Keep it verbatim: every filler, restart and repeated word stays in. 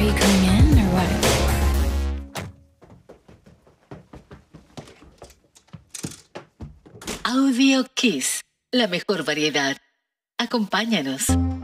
you coming in or what? Audio Kiss, la mejor variedad. Acompáñanos.